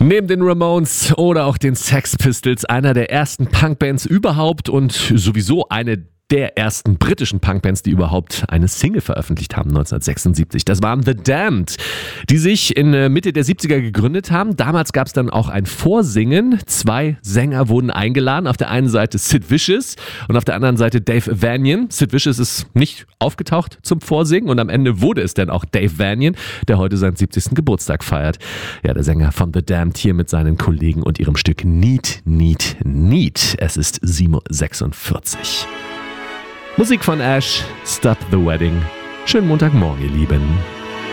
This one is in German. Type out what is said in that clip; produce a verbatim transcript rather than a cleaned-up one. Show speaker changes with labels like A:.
A: Neben den Ramones oder auch den Sex Pistols, einer der ersten Punkbands überhaupt und sowieso eine der ersten britischen Punkbands, die überhaupt eine Single veröffentlicht haben, neunzehnhundertsechsundsiebzig. Das waren The Damned, die sich in Mitte der siebziger gegründet haben. Damals gab es dann auch ein Vorsingen. Zwei Sänger wurden eingeladen. Auf der einen Seite Sid Vicious und auf der anderen Seite Dave Vanian. Sid Vicious ist nicht aufgetaucht zum Vorsingen und am Ende wurde es dann auch Dave Vanian, der heute seinen siebzigsten Geburtstag feiert. Ja, der Sänger von The Damned hier mit seinen Kollegen und ihrem Stück Need, Need, Need. Es ist sieben Uhr sechsundvierzig. Musik von Ash, Stop the Wedding. Schönen Montagmorgen, ihr Lieben.